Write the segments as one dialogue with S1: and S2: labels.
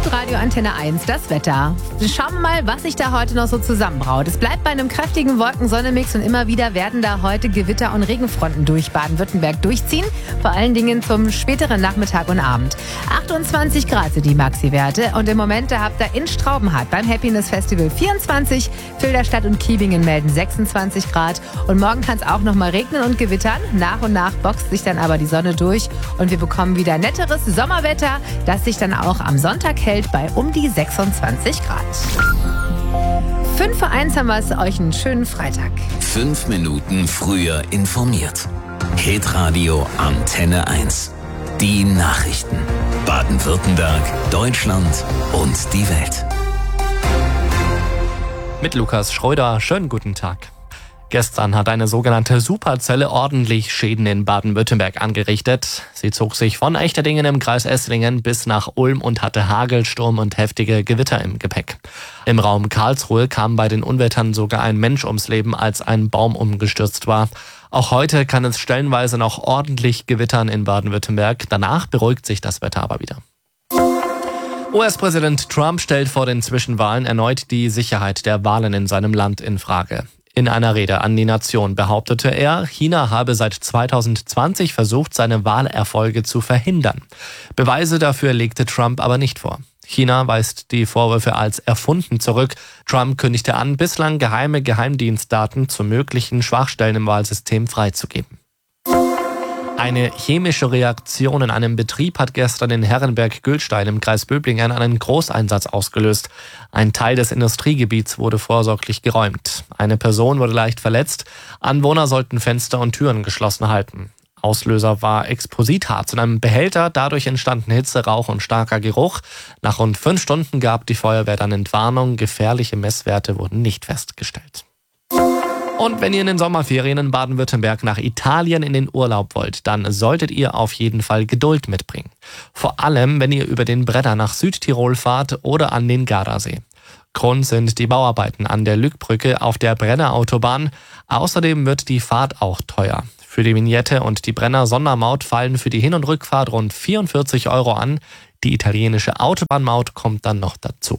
S1: Hitradio Antenne 1, das Wetter. Schauen wir mal, was sich da heute noch so zusammenbraut. Es bleibt bei einem kräftigen Wolken-Sonne-Mix und immer wieder werden da heute Gewitter- und Regenfronten durch Baden-Württemberg durchziehen. Vor allen Dingen zum späteren Nachmittag und Abend. 28 Grad sind die Maxi-Werte und im Moment, da habt ihr in Straubenhardt beim Happiness Festival 24, Filderstadt und Kiebingen melden 26 Grad und morgen kann es auch noch mal regnen und gewittern. Nach und nach boxt sich dann aber die Sonne durch und wir bekommen wieder netteres Sommerwetter, das sich dann auch am Sonntag hält bei um die 26 Grad. 5 vor 1 haben wir es, euch einen schönen Freitag.
S2: 5 Minuten früher informiert. Hitradio Antenne 1. Die Nachrichten. Baden-Württemberg, Deutschland und die Welt.
S3: Mit Lukas Schröder, schönen guten Tag. Gestern hat eine sogenannte Superzelle ordentlich Schäden in Baden-Württemberg angerichtet. Sie zog sich von Echterdingen im Kreis Esslingen bis nach Ulm und hatte Hagelsturm und heftige Gewitter im Gepäck. Im Raum Karlsruhe kam bei den Unwettern sogar ein Mensch ums Leben, als ein Baum umgestürzt war. Auch heute kann es stellenweise noch ordentlich gewittern in Baden-Württemberg. Danach beruhigt sich das Wetter aber wieder. US-Präsident Trump stellt vor den Zwischenwahlen erneut die Sicherheit der Wahlen in seinem Land in Frage. In einer Rede an die Nation behauptete er, China habe seit 2020 versucht, seine Wahlerfolge zu verhindern. Beweise dafür legte Trump aber nicht vor. China weist die Vorwürfe als erfunden zurück. Trump kündigte an, bislang geheime Geheimdienstdaten zu möglichen Schwachstellen im Wahlsystem freizugeben. Eine chemische Reaktion in einem Betrieb hat gestern in Herrenberg-Gülstein im Kreis Böblingen einen Großeinsatz ausgelöst. Ein Teil des Industriegebiets wurde vorsorglich geräumt. Eine Person wurde leicht verletzt. Anwohner sollten Fenster und Türen geschlossen halten. Auslöser war Expositharz in einem Behälter. Dadurch entstanden Hitze, Rauch und starker Geruch. Nach rund 5 Stunden gab die Feuerwehr dann Entwarnung. Gefährliche Messwerte wurden nicht festgestellt. Und wenn ihr in den Sommerferien in Baden-Württemberg nach Italien in den Urlaub wollt, dann solltet ihr auf jeden Fall Geduld mitbringen. Vor allem, wenn ihr über den Brenner nach Südtirol fahrt oder an den Gardasee. Grund sind die Bauarbeiten an der Lückbrücke auf der Brennerautobahn. Außerdem wird die Fahrt auch teuer. Für die Vignette und die Brenner-Sondermaut fallen für die Hin- und Rückfahrt rund 44 € an. Die italienische Autobahnmaut kommt dann noch dazu.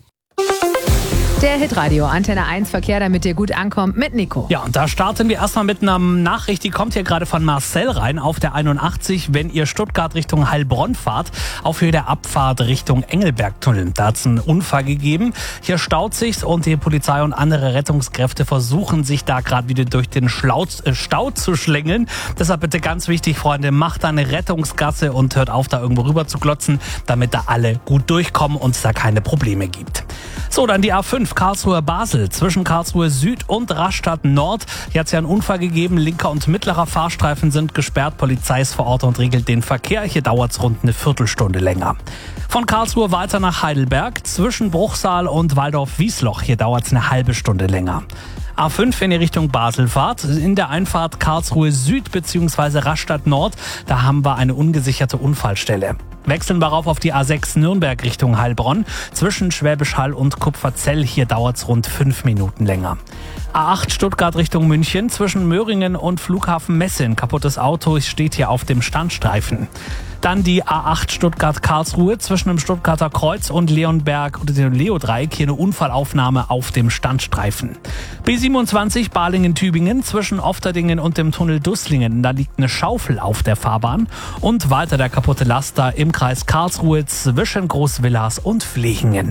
S1: Der Hitradio Antenne 1 Verkehr, damit ihr gut ankommt, mit Nico.
S4: Ja, und da starten wir erstmal mit einer Nachricht, die kommt hier gerade von Marcel rein auf der 81, wenn ihr Stuttgart Richtung Heilbronn fahrt, auf Höhe der Abfahrt Richtung Engelbergtunnel. Da hat es einen Unfall gegeben. Hier staut sich's und die Polizei und andere Rettungskräfte versuchen sich da gerade wieder durch den Stau zu schlängeln. Deshalb bitte ganz wichtig, Freunde, macht da eine Rettungsgasse und hört auf, da irgendwo rüber zu glotzen, damit da alle gut durchkommen und es da keine Probleme gibt. So, dann die A5 Karlsruhe-Basel zwischen Karlsruhe Süd und Rastatt Nord. Hier hat es ja einen Unfall gegeben. Linker und mittlerer Fahrstreifen sind gesperrt. Polizei ist vor Ort und regelt den Verkehr. Hier dauert es rund eine Viertelstunde länger. Von Karlsruhe weiter nach Heidelberg zwischen Bruchsal und Waldorf-Wiesloch. Hier dauert es eine halbe Stunde länger. A5, wenn ihr Richtung Basel fahrt, in der Einfahrt Karlsruhe Süd bzw. Rastatt Nord, da haben wir eine ungesicherte Unfallstelle. Wechseln wir rauf auf die A6 Nürnberg Richtung Heilbronn. Zwischen Schwäbisch Hall und Kupferzell, hier dauert es rund 5 Minuten länger. A8 Stuttgart Richtung München, zwischen Möhringen und Flughafen Messe. Ein kaputtes Auto steht hier auf dem Standstreifen. Dann die A8 Stuttgart-Karlsruhe zwischen dem Stuttgarter Kreuz und Leonberg oder dem Leodreieck. Hier eine Unfallaufnahme auf dem Standstreifen. B27 Balingen-Tübingen zwischen Ofterdingen und dem Tunnel Dusslingen. Da liegt eine Schaufel auf der Fahrbahn. Und weiter der kaputte Laster im Kreis Karlsruhe zwischen Großwillars und Flechingen.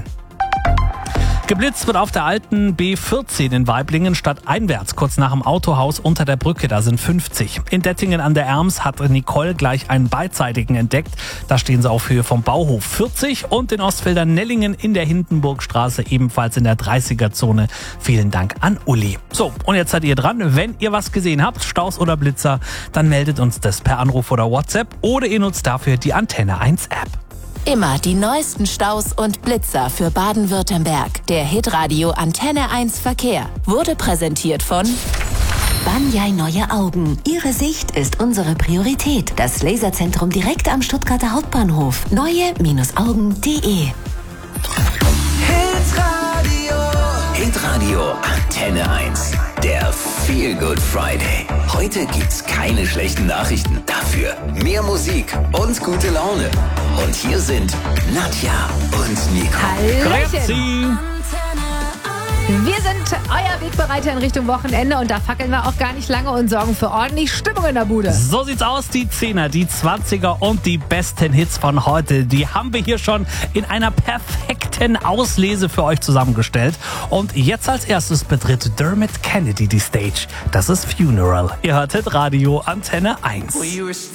S4: Geblitzt wird auf der alten B14 in Waiblingen stadteinwärts, kurz nach dem Autohaus unter der Brücke, da sind 50. In Dettingen an der Erms hat Nicole gleich einen beidseitigen entdeckt, da stehen sie auf Höhe vom Bauhof 40 und in Ostfelder-Nellingen in der Hindenburgstraße ebenfalls in der 30er-Zone. Vielen Dank an Uli. So, und jetzt seid ihr dran. Wenn ihr was gesehen habt, Staus oder Blitzer, dann meldet uns das per Anruf oder WhatsApp oder ihr nutzt dafür die Antenne 1 App.
S5: Immer die neuesten Staus und Blitzer für Baden-Württemberg. Der Hitradio Antenne 1 Verkehr wurde präsentiert von
S6: Banyai Neue Augen. Ihre Sicht ist unsere Priorität. Das Laserzentrum direkt am Stuttgarter Hauptbahnhof. Neue-Augen.de.
S2: Hitradio Antenne 1. Der Feel Good Friday. Heute gibt's keine schlechten Nachrichten. Dafür dafür mehr Musik und gute Laune. Und hier sind Nadja und Nico.
S1: Hallöchen. Wir sind euer Wegbereiter in Richtung Wochenende und da fackeln wir auch gar nicht lange und sorgen für ordentlich Stimmung in der Bude.
S4: So sieht's aus, die 10er, die 20er und die besten Hits von heute, die haben wir hier schon in einer perfekten Auslese für euch zusammengestellt. Und jetzt als erstes betritt Dermot Kennedy die Stage. Das ist Funeral. Ihr hörtet Radio Antenne 1.